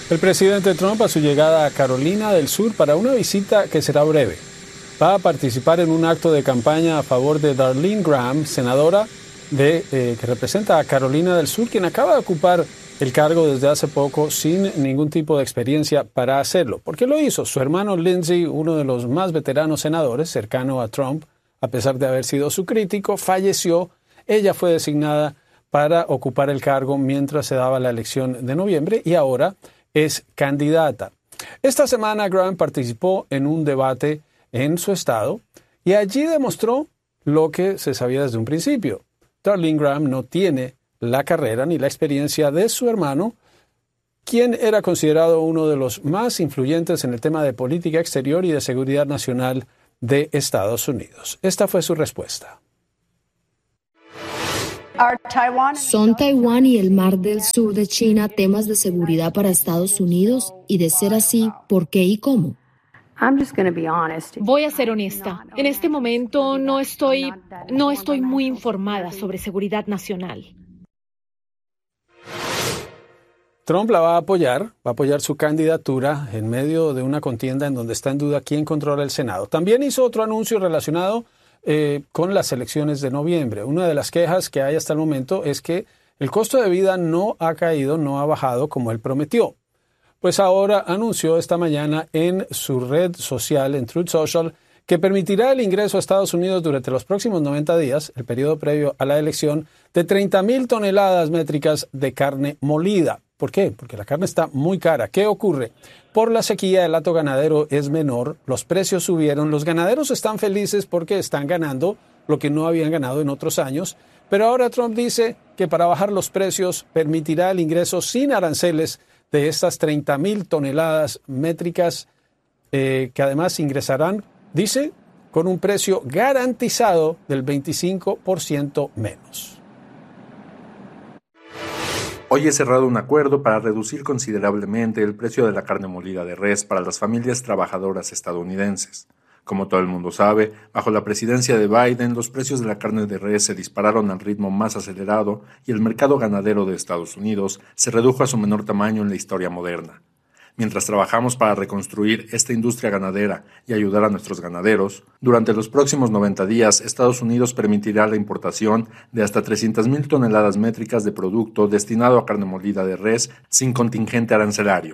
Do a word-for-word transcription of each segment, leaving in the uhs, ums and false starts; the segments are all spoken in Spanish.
El presidente Trump a su llegada a Carolina del Sur para una visita que será breve. Va a participar en un acto de campaña a favor de Darlene Graham, senadora de, eh, que representa a Carolina del Sur, quien acaba de ocupar el cargo desde hace poco sin ningún tipo de experiencia para hacerlo. ¿Por qué lo hizo? Su hermano Lindsey, uno de los más veteranos senadores, cercano a Trump, a pesar de haber sido su crítico, falleció. Ella fue designada para ocupar el cargo mientras se daba la elección de noviembre y ahora es candidata. Esta semana Graham participó en un debate en su estado y allí demostró lo que se sabía desde un principio. Darlene Graham no tiene la carrera ni la experiencia de su hermano, quien era considerado uno de los más influyentes en el tema de política exterior y de seguridad nacional de Estados Unidos. Esta fue su respuesta. ¿Son Taiwán y el Mar del Sur de China temas de seguridad para Estados Unidos? Y de ser así, ¿por qué y cómo? Voy a ser honesta. En este momento no estoy, no estoy muy informada sobre seguridad nacional. Trump la va a apoyar, va a apoyar su candidatura en medio de una contienda en donde está en duda quién controla el Senado. También hizo otro anuncio relacionado Eh, con las elecciones de noviembre. Una de las quejas que hay hasta el momento es que el costo de vida no ha caído, no ha bajado como él prometió. Pues ahora anunció esta mañana en su red social, en Truth Social, que permitirá el ingreso a Estados Unidos durante los próximos noventa días, el periodo previo a la elección, de treinta mil toneladas métricas de carne molida. ¿Por qué? Porque la carne está muy cara. ¿Qué ocurre? Por la sequía, el hato ganadero es menor, los precios subieron, los ganaderos están felices porque están ganando lo que no habían ganado en otros años, pero ahora Trump dice que para bajar los precios permitirá el ingreso sin aranceles de estas treinta mil toneladas métricas eh, que además ingresarán, dice, con un precio garantizado del veinticinco por ciento menos. Hoy he cerrado un acuerdo para reducir considerablemente el precio de la carne molida de res para las familias trabajadoras estadounidenses. Como todo el mundo sabe, bajo la presidencia de Biden, los precios de la carne de res se dispararon al ritmo más acelerado y el mercado ganadero de Estados Unidos se redujo a su menor tamaño en la historia moderna. Mientras trabajamos para reconstruir esta industria ganadera y ayudar a nuestros ganaderos, durante los próximos noventa días, Estados Unidos permitirá la importación de hasta trescientas mil toneladas métricas de producto destinado a carne molida de res sin contingente arancelario.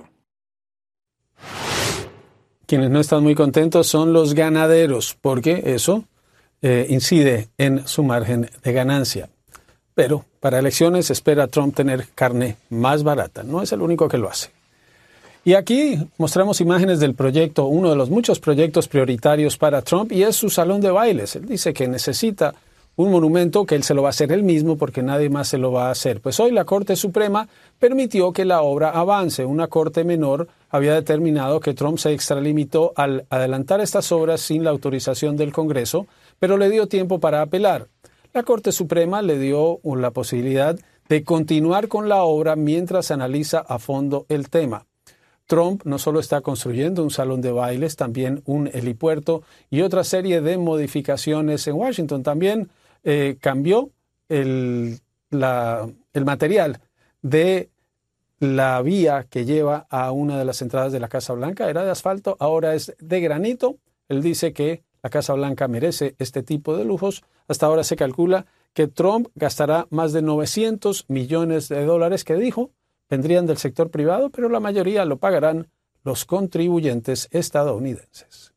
Quienes no están muy contentos son los ganaderos, porque eso eh, incide en su margen de ganancia. Pero para elecciones espera Trump tener carne más barata. No es el único que lo hace. Y aquí mostramos imágenes del proyecto, uno de los muchos proyectos prioritarios para Trump, y es su salón de bailes. Él dice que necesita un monumento que él se lo va a hacer él mismo porque nadie más se lo va a hacer. Pues hoy la Corte Suprema permitió que la obra avance. Una corte menor había determinado que Trump se extralimitó al adelantar estas obras sin la autorización del Congreso, pero le dio tiempo para apelar. La Corte Suprema le dio la posibilidad de continuar con la obra mientras analiza a fondo el tema. Trump no solo está construyendo un salón de bailes, también un helipuerto y otra serie de modificaciones en Washington. También eh, cambió el, la, el material de la vía que lleva a una de las entradas de la Casa Blanca. Era de asfalto, ahora es de granito. Él dice que la Casa Blanca merece este tipo de lujos. Hasta ahora se calcula que Trump gastará más de novecientos millones de dólares, que dijo vendrían del sector privado, pero la mayoría lo pagarán los contribuyentes estadounidenses.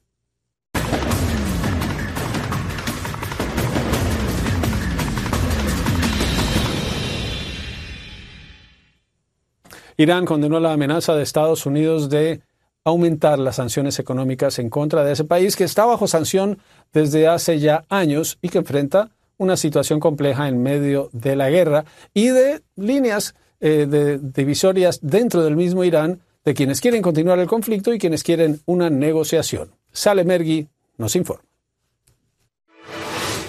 Irán condenó la amenaza de Estados Unidos de aumentar las sanciones económicas en contra de ese país que está bajo sanción desde hace ya años y que enfrenta una situación compleja en medio de la guerra y de líneas Eh, de divisorias dentro del mismo Irán de quienes quieren continuar el conflicto y quienes quieren una negociación. Saleh Mergui nos informa.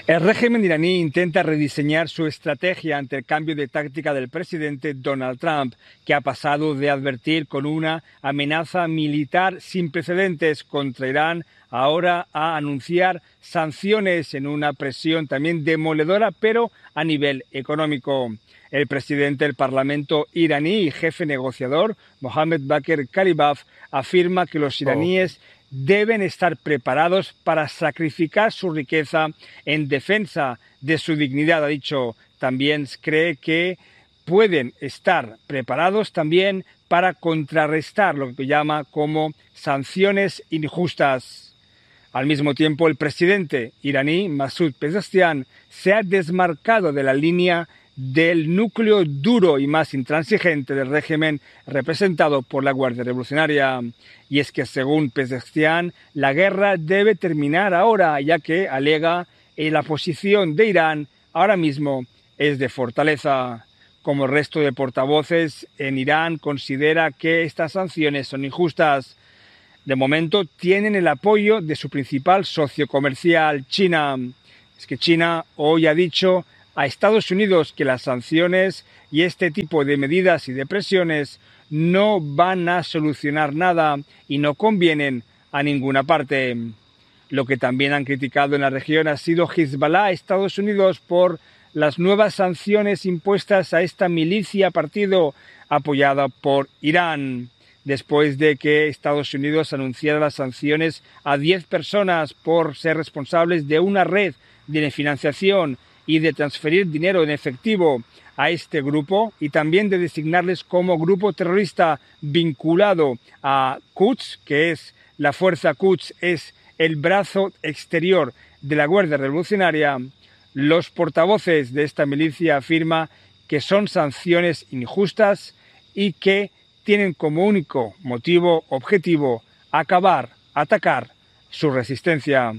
El régimen iraní intenta rediseñar su estrategia ante el cambio de táctica del presidente Donald Trump, que ha pasado de advertir con una amenaza militar sin precedentes contra Irán ahora a anunciar sanciones en una presión también demoledora, pero a nivel económico. El presidente del Parlamento iraní y jefe negociador, Mohammad Bakr Kalibaf, afirma que los iraníes oh. deben estar preparados para sacrificar su riqueza en defensa de su dignidad, ha dicho. También cree que pueden estar preparados también para contrarrestar lo que llama como sanciones injustas. Al mismo tiempo, el presidente iraní, Masoud Pezeshkian, se ha desmarcado de la línea del núcleo duro y más intransigente del régimen representado por la Guardia Revolucionaria. Y es que, según Pezeshkian, la guerra debe terminar ahora, ya que alega que la posición de Irán ahora mismo es de fortaleza. Como el resto de portavoces en Irán, considera que estas sanciones son injustas. De momento tienen el apoyo de su principal socio comercial, China. Es que China hoy ha dicho a Estados Unidos que las sanciones y este tipo de medidas y de presiones no van a solucionar nada y no convienen a ninguna parte. Lo que también han criticado en la región ha sido Hezbollah a Estados Unidos por las nuevas sanciones impuestas a esta milicia partido apoyada por Irán, después de que Estados Unidos anunciara las sanciones a diez personas por ser responsables de una red de financiación y de transferir dinero en efectivo a este grupo y también de designarles como grupo terrorista vinculado a Quds, que es la fuerza Quds, es el brazo exterior de la Guardia Revolucionaria. Los portavoces de esta milicia afirman que son sanciones injustas y que tienen como único motivo objetivo acabar, atacar su resistencia.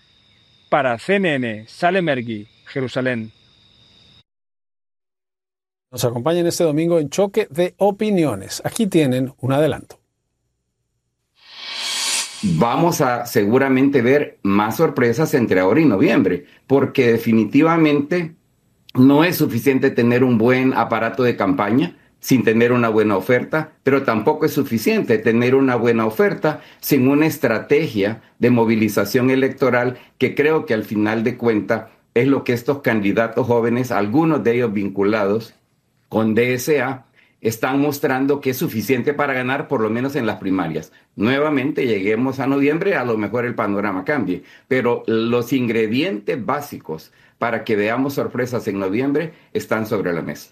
Para C N N, Salem Ergui, Jerusalén. Nos acompañan este domingo en Choque de Opiniones. Aquí tienen un adelanto. Vamos a seguramente ver más sorpresas entre ahora y noviembre, porque definitivamente no es suficiente tener un buen aparato de campaña sin tener una buena oferta, pero tampoco es suficiente tener una buena oferta sin una estrategia de movilización electoral que creo que al final de cuentas es lo que estos candidatos jóvenes, algunos de ellos vinculados con D S A, están mostrando que es suficiente para ganar, por lo menos en las primarias. Nuevamente, lleguemos a noviembre, a lo mejor el panorama cambie, pero los ingredientes básicos para que veamos sorpresas en noviembre están sobre la mesa.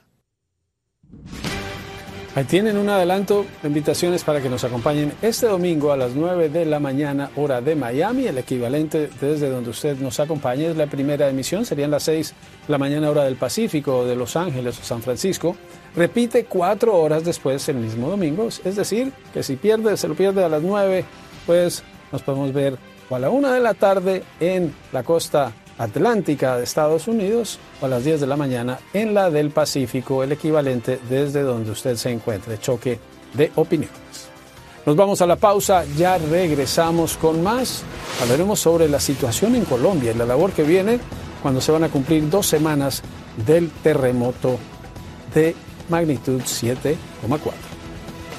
Ahí tienen un adelanto de invitaciones para que nos acompañen este domingo a las nueve de la mañana, hora de Miami. El equivalente desde donde usted nos acompañe es la primera emisión, serían las seis de la mañana, hora del Pacífico, de Los Ángeles o San Francisco. Repite cuatro horas después el mismo domingo, es decir, que si pierde, se lo pierde a las nueve, pues nos podemos ver o a la una de la tarde en la costa atlántica de Estados Unidos o a las diez de la mañana en la del Pacífico, el equivalente desde donde usted se encuentre. Choque de opiniones. Nos vamos a la pausa, ya regresamos con más. Hablaremos sobre la situación en Colombia y la labor que viene cuando se van a cumplir dos semanas del terremoto de magnitud siete coma cuatro.